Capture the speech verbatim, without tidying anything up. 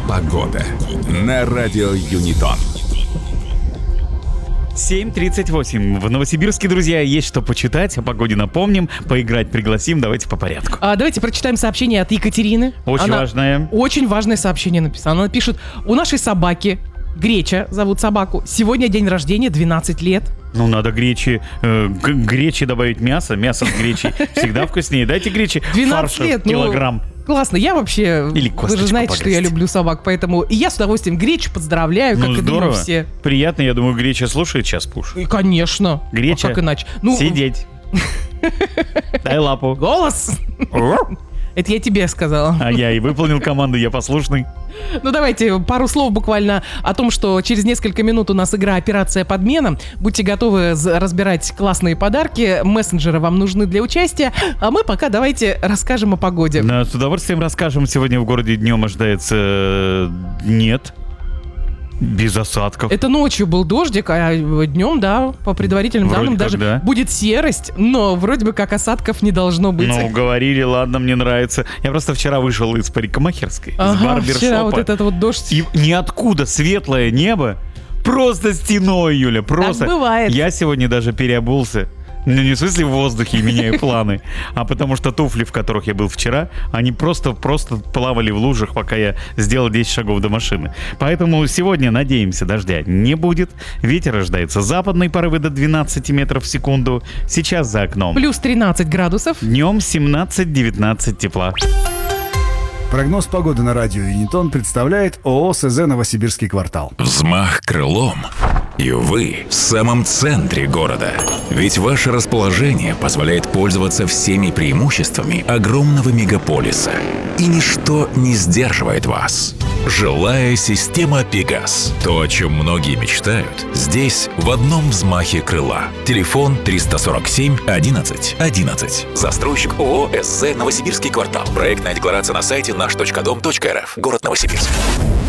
Погода на радио Юнитон. семь тридцать восемь. В Новосибирске, друзья, есть что почитать. О погоде напомним, поиграть пригласим. Давайте по порядку. А, давайте прочитаем сообщение от Екатерины. Очень Она важное. Очень важное сообщение написала. Она пишет: у нашей собаки, Греча зовут собаку, сегодня день рождения, двенадцать лет. Ну, надо гречи, э, г- гречи добавить мясо. Мясо с гречи всегда вкуснее. Дайте гречи двенадцать фарша лет, килограмм. Ну, классно. Я вообще, Или вы косточку же знаете, погрызть. что я люблю собак, поэтому и я с удовольствием Гречу поздравляю, как Ну, и думаю здорово. все. Приятно. Я думаю, греча слушает сейчас, Пуш. И, конечно. Греча. А как иначе? Ну, Сидеть. Дай лапу. голос. Это я тебе сказала. А я и выполнил команду, я послушный. Ну, давайте пару слов буквально о том, что через несколько минут у нас игра «Операция подмена». Будьте готовы з- разбирать классные подарки. Мессенджеры вам нужны для участия. А мы пока давайте расскажем о погоде. Да, с удовольствием расскажем. Сегодня в городе днем ожидается э, нет. Без осадков. Это ночью был дождик, а днем, да, по предварительным Вроде данным, как, даже да. будет серость, но вроде бы как осадков не должно быть. Ну, говорили, ладно, мне нравится. Я просто вчера вышел из парикмахерской, из Ага, барбершопа. вчера вот этот вот дождь. И ниоткуда светлое небо просто стеной, Юля, просто. Так бывает. Я сегодня даже переобулся. Ну, не в смысле в воздухе и меняю планы, а потому что туфли, в которых я был вчера, они просто-просто плавали в лужах, пока я сделал десять шагов до машины. Поэтому сегодня, надеемся, дождя не будет. Ветер ожидается западной порывы до двенадцать метров в секунду. Сейчас за окном. Плюс тринадцать градусов. Днем семнадцать-девятнадцать тепла. Прогноз погоды на радио Юнитон представляет ООО СЗ «Новосибирский квартал». Взмах крылом, и вы в самом центре города. Ведь ваше расположение позволяет пользоваться всеми преимуществами огромного мегаполиса. И ничто не сдерживает вас. Жилая система «Пегас». То, о чем многие мечтают, здесь в одном взмахе крыла. Телефон триста сорок семь одиннадцать одиннадцать. Застройщик ООО СЗ «Новосибирский квартал». Проектная декларация на сайте наш точка дом точка рф. Город Новосибирск.